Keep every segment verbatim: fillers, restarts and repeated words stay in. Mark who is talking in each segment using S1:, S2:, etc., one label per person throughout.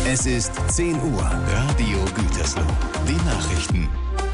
S1: Es ist zehn Uhr. Radio Gütersloh. Die Nachrichten.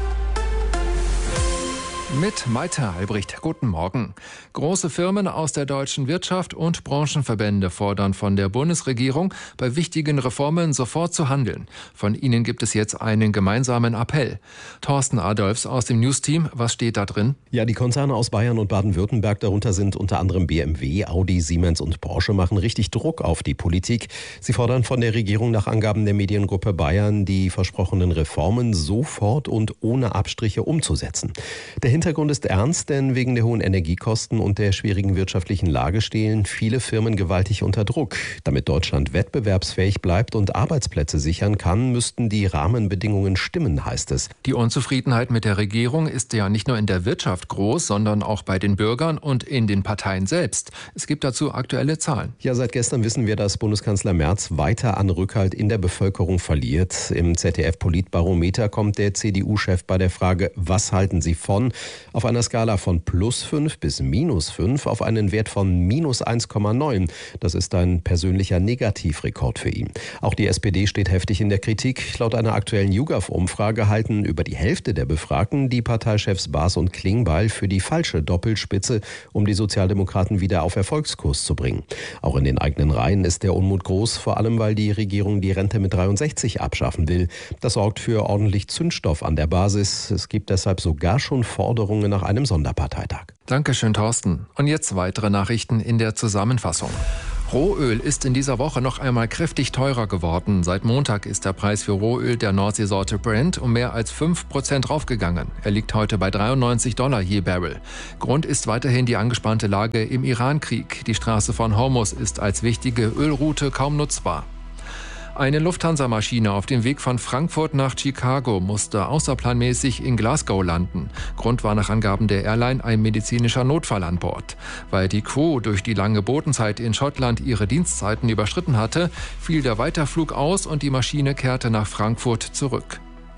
S2: Mit Malte Albrecht. Guten Morgen. Große Firmen aus der deutschen Wirtschaft und Branchenverbände fordern von der Bundesregierung, bei wichtigen Reformen sofort zu handeln. Von ihnen gibt es jetzt einen gemeinsamen Appell. Thorsten Adolfs aus dem News-Team, was steht da drin?
S3: Ja, die Konzerne aus Bayern und Baden-Württemberg, darunter sind unter anderem B M W, Audi, Siemens und Porsche, machen richtig Druck auf die Politik. Sie fordern von der Regierung nach Angaben der Mediengruppe Bayern, die versprochenen Reformen sofort und ohne Abstriche umzusetzen. Der Hintergrund ist ernst, denn wegen der hohen Energiekosten und der schwierigen wirtschaftlichen Lage stehen viele Firmen gewaltig unter Druck. Damit Deutschland wettbewerbsfähig bleibt und Arbeitsplätze sichern kann, müssten die Rahmenbedingungen stimmen, heißt es.
S2: Die Unzufriedenheit mit der Regierung ist ja nicht nur in der Wirtschaft groß, sondern auch bei den Bürgern und in den Parteien selbst. Es gibt dazu aktuelle Zahlen.
S3: Ja, seit gestern wissen wir, dass Bundeskanzler Merz weiter an Rückhalt in der Bevölkerung verliert. Im Z D F-Politbarometer kommt der C D U-Chef bei der Frage, was halten Sie von, auf einer Skala von plus fünf bis minus fünf auf einen Wert von minus eins Komma neun. Das ist ein persönlicher Negativrekord für ihn. Auch die S P D steht heftig in der Kritik. Laut einer aktuellen YouGov-Umfrage halten über die Hälfte der Befragten die Parteichefs Baas und Klingbeil für die falsche Doppelspitze, um die Sozialdemokraten wieder auf Erfolgskurs zu bringen. Auch in den eigenen Reihen ist der Unmut groß, vor allem weil die Regierung die Rente mit dreiundsechzig abschaffen will. Das sorgt für ordentlich Zündstoff an der Basis. Es gibt deshalb sogar schon Forderungen nach einem Sonderparteitag.
S2: Dankeschön, Thorsten. Und jetzt weitere Nachrichten in der Zusammenfassung. Rohöl ist in dieser Woche noch einmal kräftig teurer geworden. Seit Montag ist der Preis für Rohöl der Nordseesorte Brent um mehr als fünf Prozent raufgegangen. Er liegt heute bei dreiundneunzig Dollar je Barrel. Grund ist weiterhin die angespannte Lage im Irankrieg. Die Straße von Hormuz ist als wichtige Ölroute kaum nutzbar. Eine Lufthansa-Maschine auf dem Weg von Frankfurt nach Chicago musste außerplanmäßig in Glasgow landen. Grund war nach Angaben der Airline ein medizinischer Notfall an Bord. Weil die Crew durch die lange Bodenzeit in Schottland ihre Dienstzeiten überschritten hatte, fiel der Weiterflug aus und die Maschine kehrte nach Frankfurt zurück.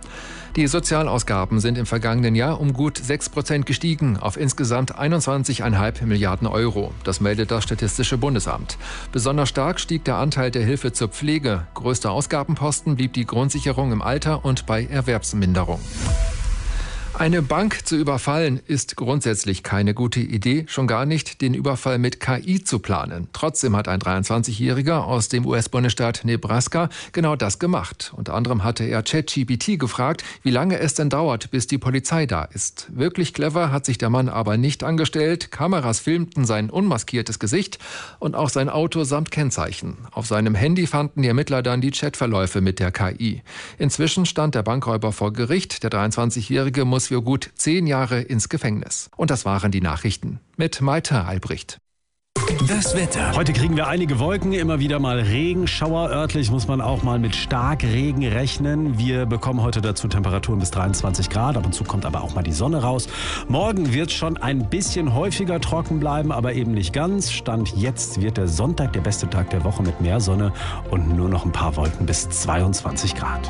S2: Die Sozialausgaben sind im vergangenen Jahr um gut sechs Prozent gestiegen, auf insgesamt einundzwanzig Komma fünf Milliarden Euro. Das meldet das Statistische Bundesamt. Besonders stark stieg der Anteil der Hilfe zur Pflege. Größter Ausgabenposten blieb die Grundsicherung im Alter und bei Erwerbsminderung. Eine Bank zu überfallen ist grundsätzlich keine gute Idee, schon gar nicht den Überfall mit K I zu planen. Trotzdem hat ein dreiundzwanzigjähriger aus dem U S-Bundesstaat Nebraska genau das gemacht. Unter anderem hatte er ChatGPT gefragt, wie lange es denn dauert, bis die Polizei da ist. Wirklich clever hat sich der Mann aber nicht angestellt. Kameras filmten sein unmaskiertes Gesicht und auch sein Auto samt Kennzeichen. Auf seinem Handy fanden die Ermittler dann die Chatverläufe mit der K I. Inzwischen stand der Bankräuber vor Gericht. Der dreiundzwanzigjährige muss für gut zehn Jahre ins Gefängnis. Und das waren die Nachrichten mit Malte Albrecht.
S1: Das Wetter.
S4: Heute kriegen wir einige Wolken, immer wieder mal Regenschauer. Örtlich muss man auch mal mit Starkregen rechnen. Wir bekommen heute dazu Temperaturen bis dreiundzwanzig Grad. Ab und zu kommt aber auch mal die Sonne raus. Morgen wird es schon ein bisschen häufiger trocken bleiben, aber eben nicht ganz. Stand jetzt wird der Sonntag der beste Tag der Woche mit mehr Sonne und nur noch ein paar Wolken bis zweiundzwanzig Grad.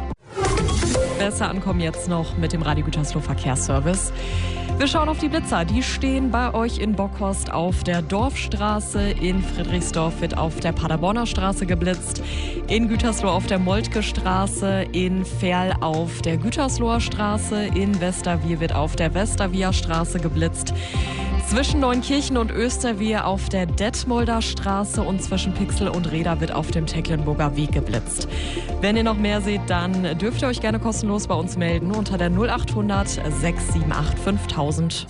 S5: Besser ankommen jetzt noch mit dem Radio Gütersloh Verkehrsservice. Wir schauen auf die Blitzer. Die stehen bei euch in Bockhorst auf der Dorfstraße. In Friedrichsdorf wird auf der Paderborner Straße geblitzt. In Gütersloh auf der Moltke Straße. In Verl auf der Gütersloher Straße. In Westerwier wird auf der Westerwier Straße geblitzt. Zwischen Neunkirchen und Österwier auf der Detmolder Straße und zwischen Pixel und Reda wird auf dem Tecklenburger Weg geblitzt. Wenn ihr noch mehr seht, dann dürft ihr euch gerne kostenlos bei uns melden unter der null achthundert sechs sieben acht fünftausend.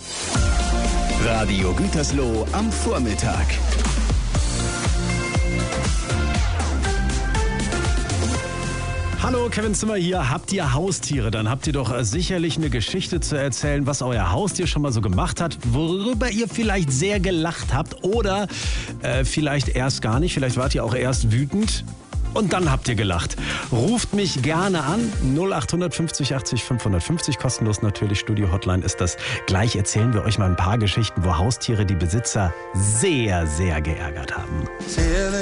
S1: Radio Gütersloh am Vormittag.
S4: Hallo, Kevin Zimmer hier. Habt ihr Haustiere? Dann habt ihr doch sicherlich eine Geschichte zu erzählen, was euer Haustier schon mal so gemacht hat, worüber ihr vielleicht sehr gelacht habt oder äh, vielleicht erst gar nicht. Vielleicht wart ihr auch erst wütend. Und dann habt ihr gelacht. Ruft mich gerne an. null achthundert fünfzig achtzig fünfhundertfünfzig. Kostenlos natürlich. Studio-Hotline ist das. Gleich erzählen wir euch mal ein paar Geschichten, wo Haustiere die Besitzer sehr, sehr geärgert haben.